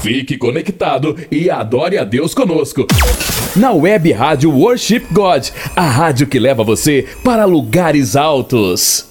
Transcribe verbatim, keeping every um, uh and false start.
Fique conectado e adore a Deus conosco. Na Web Rádio Worship God, a rádio que leva você para lugares altos.